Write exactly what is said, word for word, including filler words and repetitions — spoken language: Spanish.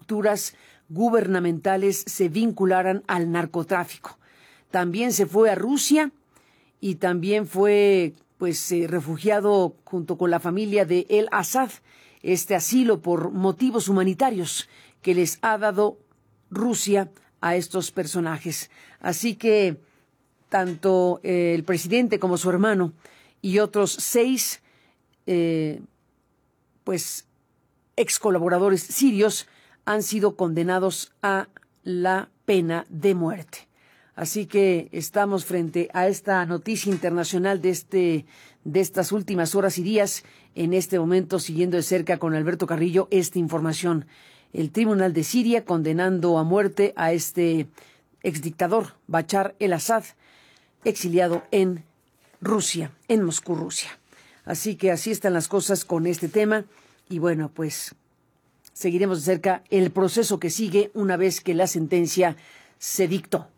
estructuras gubernamentales se vincularan al narcotráfico. También se fue a Rusia y también fue pues eh, refugiado junto con la familia de El Assad, este asilo por motivos humanitarios que les ha dado Rusia a estos personajes. Así que tanto eh, el presidente como su hermano y otros seis eh, pues ex colaboradores sirios han sido condenados a la pena de muerte. Así que estamos frente a esta noticia internacional de este de estas últimas horas y días, en este momento siguiendo de cerca con Alberto Carrillo esta información. El Tribunal de Siria condenando a muerte a este exdictador Bachar el-Assad, exiliado en Rusia, en Moscú, Rusia. Así que así están las cosas con este tema y bueno, pues seguiremos de cerca el proceso que sigue una vez que la sentencia se dictó.